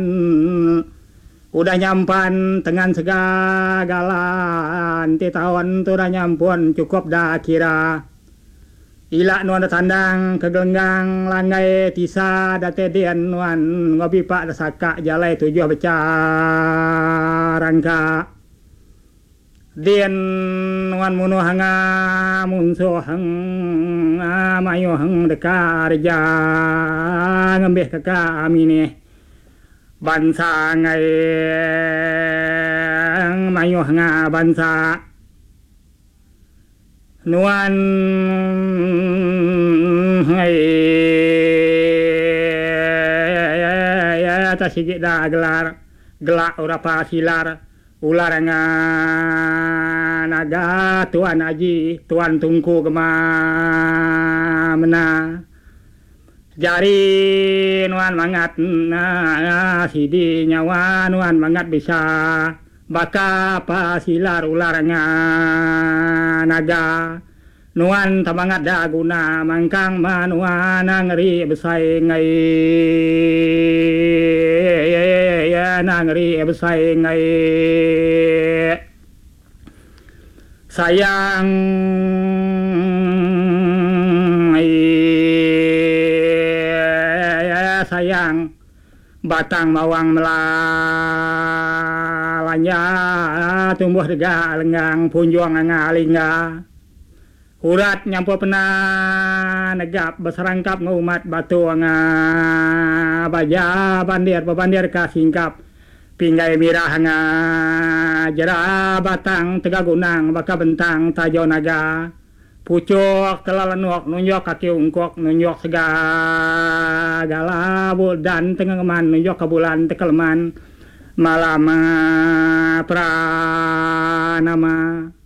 udah nyampan dengan segagalan ti tahun tu udah nyampun cukup dah kira ila nuan tandang kegelenggang langai tisa date dian nuan ngopi pak dasaka jalai tujuh beca rangka dian nuan munu hanga munso hang mayu hang deka reja ngembih kaka amine bansa ngai mayu hanga bansa nuan ngai ta sigit da gelar gelak urapa silar ular nga naga tuan aji tuan tungku kemana jari nuan mangat na sidi nyawa nuan mangat bisa baka pasilar ular nga naga nuan tamangat da guna mangkang manuan ngeri besai ngai ngeri besai ngai sayang sayang batang mawang melalanya tumbuh dega lenggang punjuang ngalingga urat nyampo pena negap beserangkap ngumat batu nga baja bandir ka singkap pinggai mirah nga jera batang tega gunang baka bentang tajo naga pucuk telalanuak nunjuk kaki ungkok nunjuk segala dan tengah keman nunjuk ke bulan tekeleman malam pranama